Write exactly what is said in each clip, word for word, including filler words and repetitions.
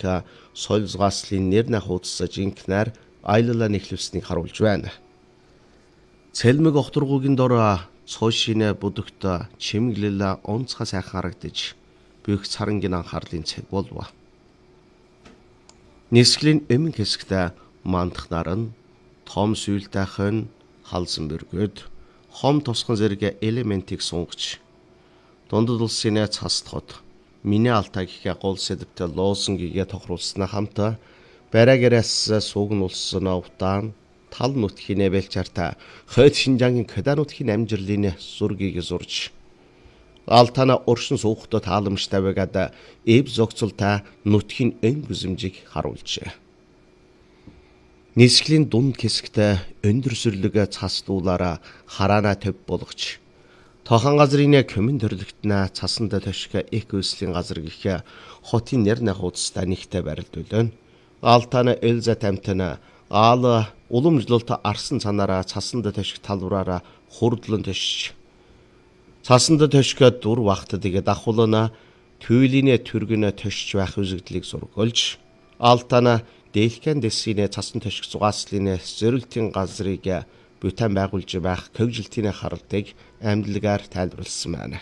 та соёл зугааслын нэрнэ хуудас жинкнээр аялалаа нэхлүүлснийг харуулж байна. Цэлмэг охторгуугийн дор цоошинэ будагт чимэглэл онцгой сайхан харагдаж бүх царангийн анхаарлын цаг болов. Нисгэлийн өмнө хэсэгт мандах наран, том сүйэлтэйхэн халсан бөргөд, хом тосгон зэрэг элементийг сунгаж, дундад улсын цастхот миний алтай гэх гол сэдвтэй лоосингийг тохируулснаа хамт бараагаас суугнуулсан утаан тал нутгийн бэлчаартай хойд Шинжаангийн Кэда нутгийн амжилтын зургийг зурж Алтана уршин суухтод тааламжтай байгаад эв зогцолтой нутгийн өн бүзэмжийг харуулжээ. Нисгэлийн дунд хэсэгт өндөр сүрлэг цастуулаараа хараана төв болгож тохон газрын комин төрлөختнө цасанд тошиг экослийн газар гэх хотын нэр нахуудастай нэгтэй барилдуулна. Алтана Элза тамтана аал уламжлалт арсан цанаараа цасанд тошиг талбараараа хурдлан тошиж цасанд тошиг дур багтдыг дахуулна түйлийн түргэн тошиж байх үзэгдлийг зургуулж Алтана Дэлхэн дэсийн цасан тошиг зугааслын зөрөлтийн газрыг бүтэн байгуулж байх көгжилтийн харалтыг амьдлагаар тайлбарласан байна.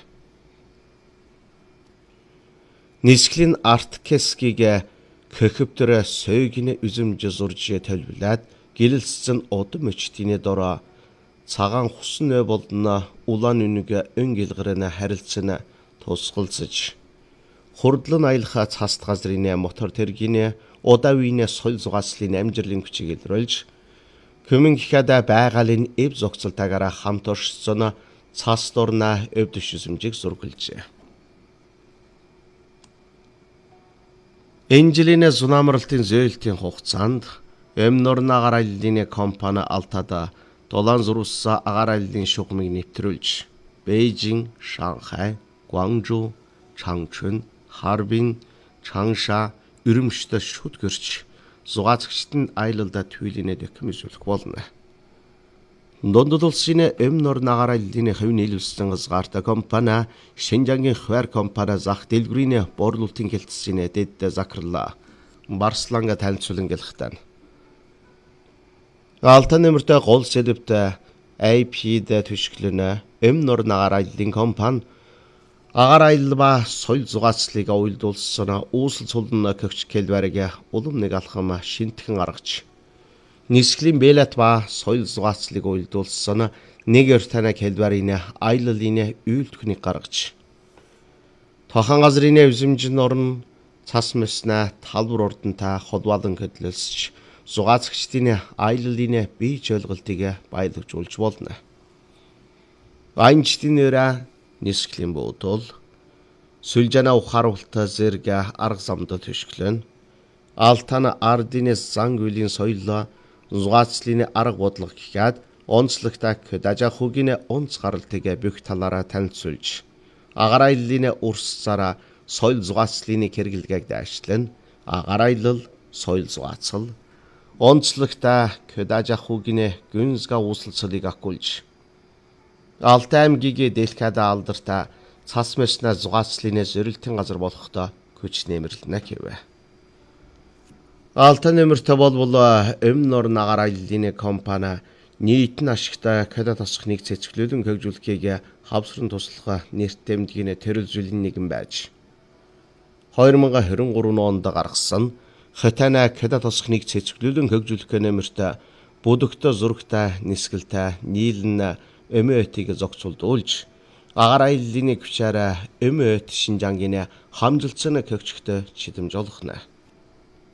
Нисгэлийн Арткескийг Көхөвтөр сойгны үзэмж зурж төлөвлөд гэлэлцсэн удам өчтийн дор цагаан хусан болдно улаан үнэг өн гэлгэрэн харилцсан тусгалзаж хурдлан аялах цаст газрын мотор тэргийн удавын соёл зугааслын амжилтын хүчийг илрүүлж Көмөн гэхэд байгалийн эв зогцолтойгоор хамт оршсон цас дурна өвдөш үзэмжийг зургалжээ. Энжилийн зунамралтын зөөлтийн хугацаанд Өмнөрн агаар аяллын компани Алтада долоон зурус агаар аяллын шугамыг нэвтрүүлж Бээжин, Шанхай, Гуанчжоу, Чангчун, Харбин, Чангша, Үрүмчтэй шүд гэрч зугаацагчд нь аялалдаа түйлийн дэхэм үзүүлэх болно. Дундад улсын Өмнөрн агаар аяллын хэв нийлүүлсэн газгаартай компани Шинжаангийн хуваар компани зах дэлгүүрийн борлуулалтын хэлтсийн дэд захирлаа Барсланга танилцуулан гэлхтэн. Алтан нэмэртэй гол сэдвтэй эй пи-д төшгөлнө Өмнөрн агаар аяллын компани агаар аялал ба соёл зугаацлыг уйлдуулсан үүсэл цулн көгч Кэлбарыг улам нэг алхам шинтгэн аргаж Нисгэлийн Бэлат ба соёл зугаацлыг уйлдуулсан нэг өртөний Кэлбарын аяллын үйлдвэрийг гаргаж тохон газрын үзэмжин орн цас мэснэ талбар урдантай холбоолон хөдлөлсөж зугаацагчдын аяллын бие жолголтыг баялагжуулж болно. Аянчдын нэрэ Нисгэлийн буудал Сүлжана ухааруулт зэрэг арга замд төшгөлөн Алтана ардын зан үйлийн соёл зугаацлын арга бодлого гэхэд онцлогтой Кэдажахугийн онц гаралтыг бүх талаараа танилцуулж агаар аяллын урсцаараа соёл зугаацлын хэрэглэгийг дайшлан агаар аялал соёл зугаацал онцлогтой Кэдажахугийн гүнзга үүсэлцлийг агуулж Алтай аймгийн Дэлхэд алдартай цас мэснэ зугаацлын зөрөлтийн газар болохдоо хүч нэмэрлэнэ гэвэ. Алтай нэмэртэй болвол Өмнөрн агаар аяллын компани нийтэн ашигтай Кэда тосхныг цэцгэлүүлэн хөгжүүлэхийг хавсран туслах нэрт тэмдгийн төрөлжүүлэн нэгэн байж хоёр мянга хорин гурав онд гаргасан Хатана Кэда тосхныг цэцгэлүүлэн хөгжүүлэх нэмэртэй будагтай зурагтай нисгэлтэй нийлэн Өмөөтийг зогцолдуулж агаар аяллын хүчээр Өмөөт Шинжаангийн хамжилтсан көгчгтө чидэмж олгоно.